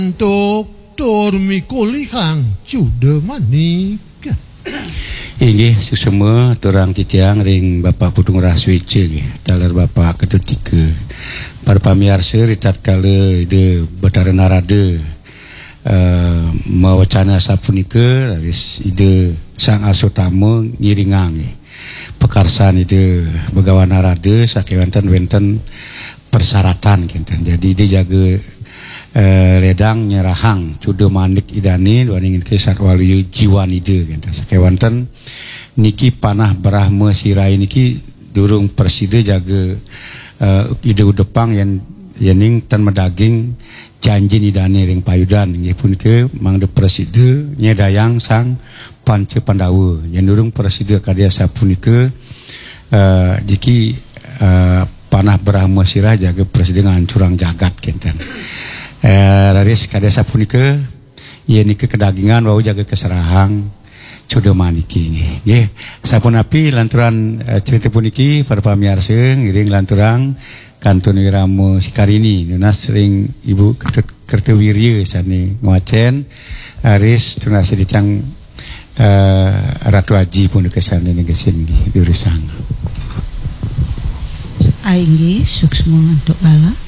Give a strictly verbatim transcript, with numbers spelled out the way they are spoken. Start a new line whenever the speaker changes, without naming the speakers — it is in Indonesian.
Doktor Mikulihang Cuda Manik.
Inggih susema turang titiang ring Bapak Pudung Raswice nggih taler Bapak ketutika para pamirsa ritat kala ide Betara Narada uh, mawacana sapunika laris ide Sang Asutama ngiringang nggih pekarsan ide Begawan Narada sakewanten wenten persyaratan kinten jadi dia jaga Uh, ledang nyerahang Cuda Manik idani duaningin ke satwaluyu jiwa nide gitu. Sakewanten niki panah Brahma sirai niki durung persida jaga uh, ide udepang yang yening tan medaging janji nidani ring payudan nggih pun ke mangde persida nyedayang Sang Panca Pandawa yang durung persida kadya sapunika uh, jiki uh, panah Brahma sirai jaga persida ngancurang jagat kinten. Eh, laris kadesa punika ia nika kedagingan wau jaga keserahang Cuda Maniki nggih. Sapunapi lanturan eh, cerita puniki para pamirsa ngiring lanturang kantun wiramu Sikarini nunas ring Ibu Kertewirya sani ngwacen aris tunas ditang eh, Ratu Aji pun kesane ngesin nggih diurusang.
Ainggi suksma untuk Allah